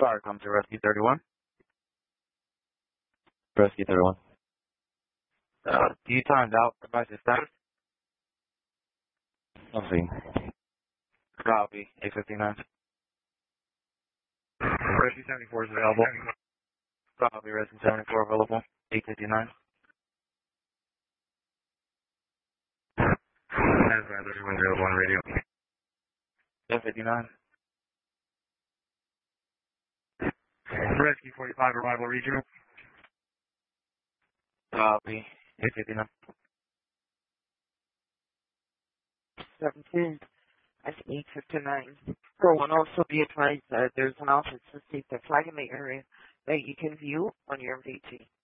Fire come to Rescue 31. Rescue 31. Do you timed out device's status? Nothing. Copy. 859. Rescue 74 is available. Copy. Rescue 74 available. 859. That's right. 3101 radio. 859. Rescue 45 arrival regional. Copy. 859. 17. That's 859. For one, also be advised that there's an office to state the flag in the area that you can view on your VT.